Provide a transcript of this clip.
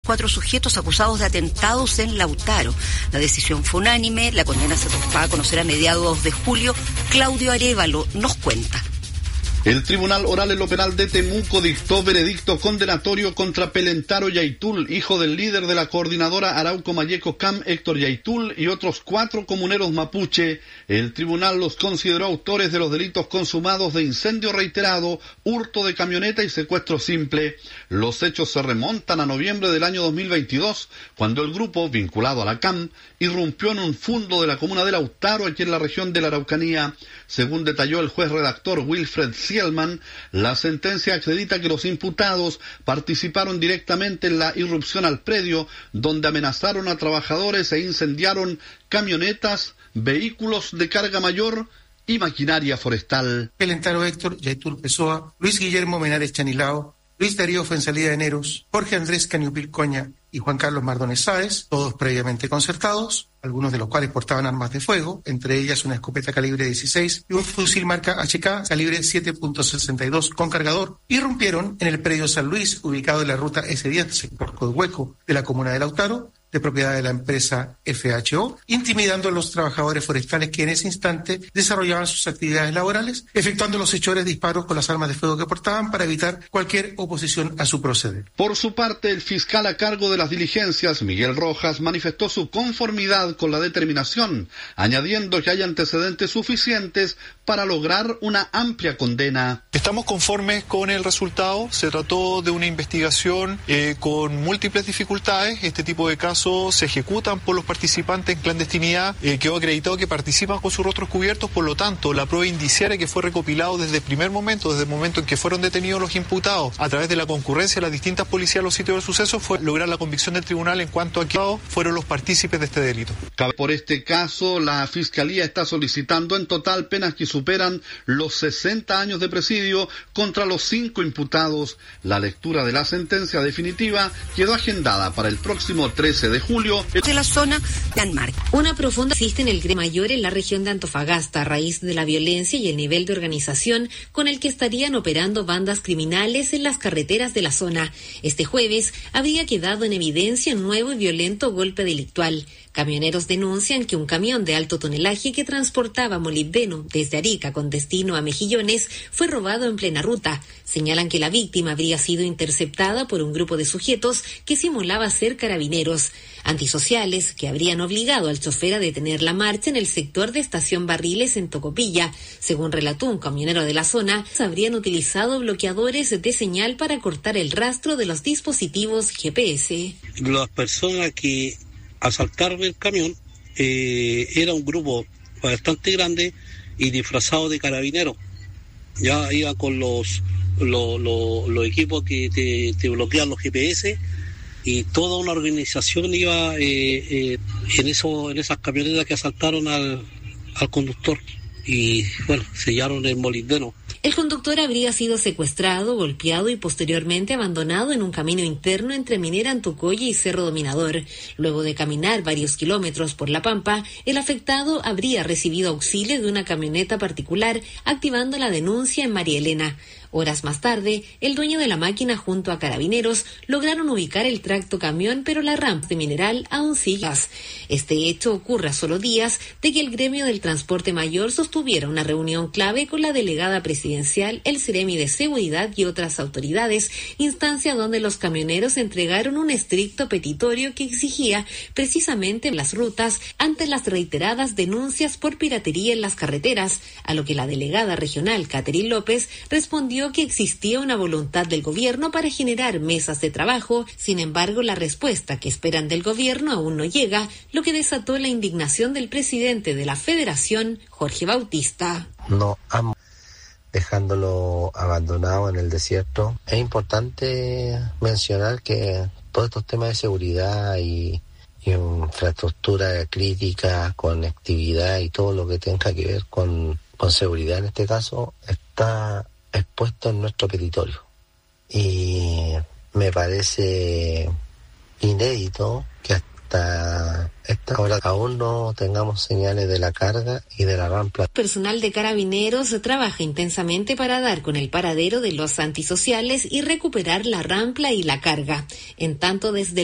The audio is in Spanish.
4 sujetos acusados de atentados en Lautaro. La decisión fue unánime, la condena se va a conocer a mediados de julio. Claudio Arévalo nos cuenta. El Tribunal Oral en lo Penal de Temuco dictó veredicto condenatorio contra Pelentaro Yaitul, hijo del líder de la coordinadora Arauco Mayeco CAM, Héctor Yaitul, y otros 4 comuneros mapuche. El tribunal los consideró autores de los delitos consumados de incendio reiterado, hurto de camioneta y secuestro simple. Los hechos se remontan a noviembre del año 2022, cuando el grupo, vinculado a la CAM, irrumpió en un fundo de la comuna de Lautaro, aquí en la región de la Araucanía. Según detalló el juez redactor Wilfred Sielman, la sentencia acredita que los imputados participaron directamente en la irrupción al predio, donde amenazaron a trabajadores e incendiaron camionetas, vehículos de carga mayor y maquinaria forestal. Pelentaro Héctor Yaitul Pessoa, Luis Guillermo Menares Chanilao, Luis Darío Fuensalida de Neros, Jorge Andrés Cañupil Coña y Juan Carlos Mardones Sáez, todos previamente concertados, algunos de los cuales portaban armas de fuego, entre ellas una escopeta calibre 16 y un fusil marca HK calibre 7.62 con cargador, irrumpieron en el predio San Luis, ubicado en la ruta S10, sector Coihueco, de la comuna de Lautaro, de propiedad de la empresa FHO, intimidando a los trabajadores forestales que en ese instante desarrollaban sus actividades laborales, efectuando los hechores disparos con las armas de fuego que portaban para evitar cualquier oposición a su proceder. Por su parte, el fiscal a cargo de las diligencias, Miguel Rojas, manifestó su conformidad con la determinación, añadiendo que hay antecedentes suficientes para lograr una amplia condena. Estamos conformes con el resultado. Se trató de una investigación con múltiples dificultades. Este tipo de casos se ejecutan por los participantes en clandestinidad. Quedó acreditado que participan con sus rostros cubiertos, por lo tanto, la prueba indiciaria que fue recopilado desde el primer momento, desde el momento en que fueron detenidos los imputados, a través de la concurrencia de las distintas policías a los sitios del suceso, fue lograr la convicción del tribunal en cuanto a que fueron los partícipes de este delito. Por este caso, la Fiscalía está solicitando en total penas que superan los 60 años de presidio contra los 5 imputados. La lectura de la sentencia definitiva quedó agendada para el próximo 13 de julio. De la zona de Anmar. Una profunda existe en el Gremio Mayor en la región de Antofagasta a raíz de la violencia y el nivel de organización con el que estarían operando bandas criminales en las carreteras de la zona. Este jueves habría quedado en evidencia un nuevo y violento golpe delictual. Camioneros denuncian que un camión de alto tonelaje que transportaba molibdeno desde Arica con destino a Mejillones fue robado en plena ruta. Señalan que la víctima habría sido interceptada por un grupo de sujetos que simulaba ser carabineros. Antisociales que habrían obligado al chofer a detener la marcha en el sector de Estación Barriles en Tocopilla. Según relató un camionero de la zona, habrían utilizado bloqueadores de señal para cortar el rastro de los dispositivos GPS. Las personas que asaltaron el camión era un grupo bastante grande y disfrazado de carabineros. Ya iba con los equipos que te bloquean los GPS, y toda una organización iba en esas camionetas que asaltaron al conductor y bueno, sellaron el molibdeno. El conductor habría sido secuestrado, golpeado y posteriormente abandonado en un camino interno entre Minera Antucoya y Cerro Dominador. Luego de caminar varios kilómetros por la Pampa, el afectado habría recibido auxilio de una camioneta particular, activando la denuncia en María Elena. Horas más tarde, el dueño de la máquina junto a carabineros lograron ubicar el tractocamión, pero la rampa de mineral aún sigue. Este hecho ocurre a solo días de que el gremio del transporte mayor sostuviera una reunión clave con la delegada presidencial, el Ceremi de Seguridad y otras autoridades, instancia donde los camioneros entregaron un estricto petitorio que exigía precisamente las rutas ante las reiteradas denuncias por piratería en las carreteras, a lo que la delegada regional, Catherine López, respondió que existía una voluntad del gobierno para generar mesas de trabajo. Sin embargo, la respuesta que esperan del gobierno aún no llega, lo que desató la indignación del presidente de la Federación, Jorge Bautista. No, dejándolo abandonado en el desierto. Es importante mencionar que todos estos temas de seguridad y infraestructura crítica, conectividad y todo lo que tenga que ver con seguridad en este caso está expuesto en nuestro petitorio, y me parece inédito que hasta esta hora aún no tengamos señales de la carga y de la rampa. Personal de Carabineros trabaja intensamente para dar con el paradero de los antisociales y recuperar la rampla y la carga. En tanto, desde